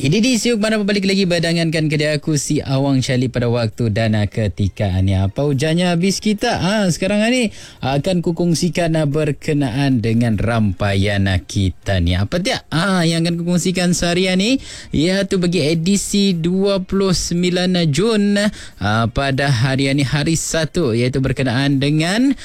Ini di siuk mana berbalik lagi berdangankan kedai aku si Awang Syali pada waktu dan ketika ni. Apa hujannya habis kita? Sekarang ni akan kukongsikan berkenaan dengan rampaian kita ni. Apa dia? Yang akan kukongsikan seharian ni iaitu bagi edisi 29 Jun pada harian ni hari Sabtu, iaitu berkenaan dengan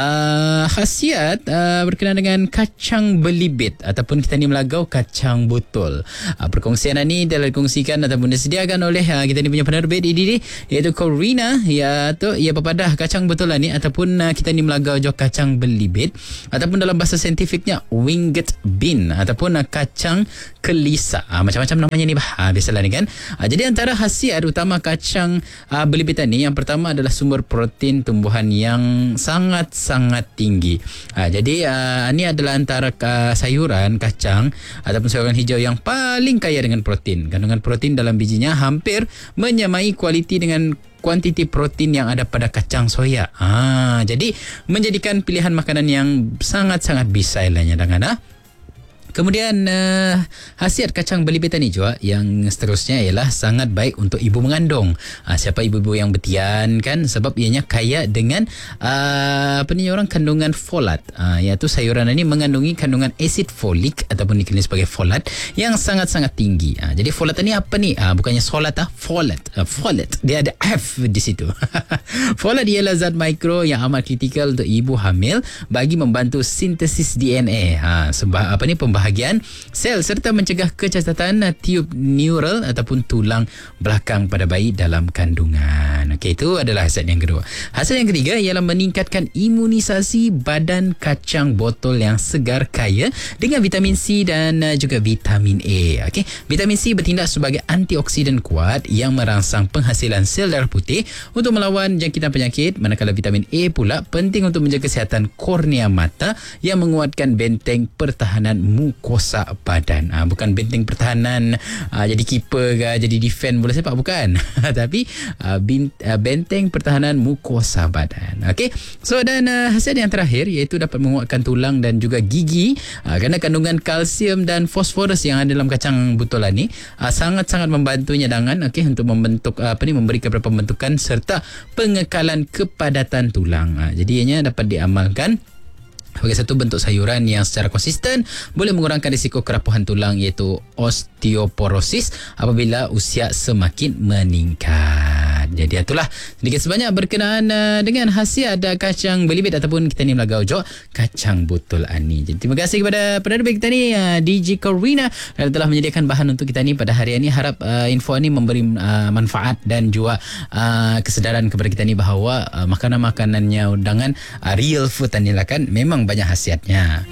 khasiat berkenaan dengan kacang belibet ataupun kita ni melagau kacang botol. Perkongsian ni telah dikongsikan ataupun disediakan oleh kita ni punya penerbit ini iaitu Corina, iaitu ia berpadah kacang betulan ni ataupun kita ni melagau jo kacang belibet ataupun dalam bahasa saintifiknya winged bean ataupun kacang kelisa. Macam-macam namanya ni biasalah ni kan. Jadi antara khasiat utama kacang belibet ni, yang pertama adalah sumber protein tumbuhan yang sangat-sangat tinggi. Jadi ini adalah antara sayuran kacang ataupun sayuran hijau yang paling kaya dengan protein. Kandungan protein dalam bijinya hampir menyamai kualiti dengan kuantiti protein yang ada pada kacang soya. Jadi menjadikan pilihan makanan yang sangat-sangat bisa lainnya dengan Kemudian khasiat kacang belibet ni juga yang seterusnya ialah sangat baik untuk ibu mengandung. Siapa ibu-ibu yang bertian kan, sebab ianya kaya dengan orang kandungan folat. Iaitu sayuran ini mengandungi kandungan asid folik ataupun dikenali sebagai folat yang sangat-sangat tinggi. Jadi folat ni apa ni? Bukannya solat, folat. Folat. Dia ada F di situ. Folat ialah zat mikro yang amat kritikal untuk ibu hamil bagi membantu sintesis DNA. Sebab pembahagian sel serta mencegah kecacatan tiub neural ataupun tulang belakang pada bayi dalam kandungan. Okey, itu adalah khasiat yang kedua. Khasiat yang ketiga ialah meningkatkan imunisasi badan kacang botol yang segar kaya dengan vitamin C dan juga vitamin A. Okey, vitamin C bertindak sebagai antioksidan kuat yang merangsang penghasilan sel darah putih untuk melawan jangkitan penyakit, manakala vitamin A pula penting untuk menjaga kesihatan kornea mata yang menguatkan benteng pertahanan mukosa badan. Bukan benteng pertahanan jadi keeper ke, jadi defend bola sepak, bukan. Tapi benteng pertahanan mukosa badan. Okey. So dan khasiat yang terakhir iaitu dapat menguatkan tulang dan juga gigi kerana kandungan kalsium dan fosforus yang ada dalam kacang butolan ni sangat-sangat membantunya untuk membentuk memberikan pembentukan serta pengekalan kepadatan tulang. Jadi ianya dapat diamalkan sebagai satu bentuk sayuran yang secara konsisten boleh mengurangkan risiko kerapuhan tulang iaitu osteoporosis apabila usia semakin meningkat. Jadi itulah sedikit sebanyak berkenaan dengan khasiat kacang belibet ataupun kita ni melagau jo kacang botol ani. Jadi terima kasih kepada penerbit kita ni DJ Corina yang telah menyediakan bahan untuk kita ni pada hari ini. Harap info ni memberi manfaat dan juga kesedaran kepada kita ni bahawa makanan-makanannya undangan real food ni lah kan, memang banyak khasiatnya.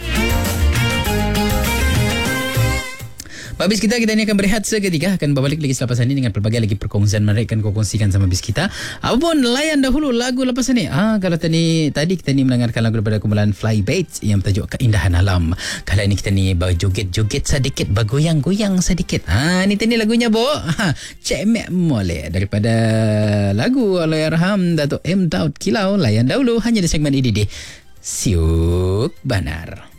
Habis kita ni akan berehat seketika, akan berbalik lagi selepas ini dengan pelbagai lagi perkongsian menarik akan kongsikan sama bis kita. Apapun layan dahulu lagu lepas ini. Kalau tadi kita ni mendengarkan lagu daripada kumpulan Fly Baits yang bertajuk Keindahan Alam. Kali ini kita ni berjoget-joget sedikit, bergoyang-goyang sedikit. Ni tadi lagunya Bo. Cemek Molek daripada lagu Allahyarham Datuk M. Daud Kilau. Layan dahulu hanya di segmen ini di Siuk Banar.